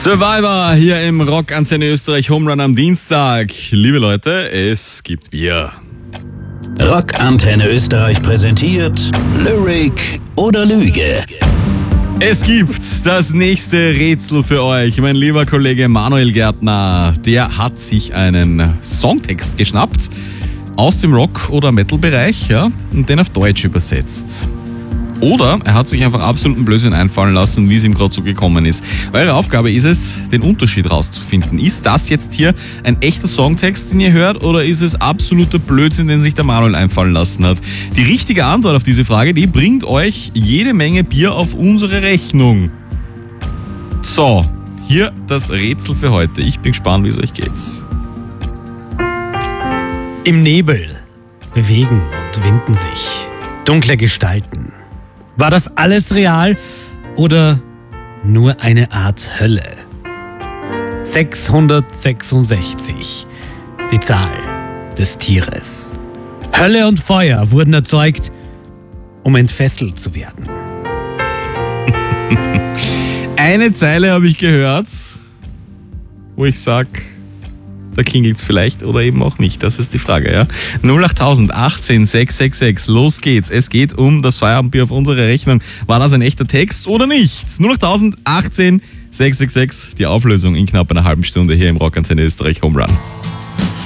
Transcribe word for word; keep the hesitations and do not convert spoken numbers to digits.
Survivor hier im Rock Antenne Österreich Home Run am Dienstag. Liebe Leute, es gibt Bier. Rock Antenne Österreich präsentiert Lyric oder Lüge. Es gibt das nächste Rätsel für euch. Mein lieber Kollege Manuel Gärtner, der hat sich einen Songtext geschnappt aus dem Rock- oder Metal-Bereich, ja, und den auf Deutsch übersetzt. Oder er hat sich einfach absoluten Blödsinn einfallen lassen, wie es ihm gerade so gekommen ist. Eure Aufgabe ist es, den Unterschied rauszufinden. Ist das jetzt hier ein echter Songtext, den ihr hört, oder ist es absoluter Blödsinn, den sich der Manuel einfallen lassen hat? Die richtige Antwort auf diese Frage, die bringt euch jede Menge Bier auf unsere Rechnung. So, hier das Rätsel für heute. Ich bin gespannt, wie es euch geht. Im Nebel bewegen und winden sich dunkle Gestalten. War das alles real oder nur eine Art Hölle? sechshundertsechsundsechzig, die Zahl des Tieres. Hölle und Feuer wurden erzeugt, um entfesselt zu werden. Eine Zeile habe ich gehört, wo ich sage, da klingelt's vielleicht oder eben auch nicht. Das ist die Frage, ja. null acht tausend achtzehn sechs sechs sechs, los geht's. Es geht um das Feierabendbier auf unsere Rechnung. War das ein echter Text oder nicht? null acht tausend achtzehn sechs sechs sechs, die Auflösung in knapp einer halben Stunde hier im Rock Antenne Österreich Home Run.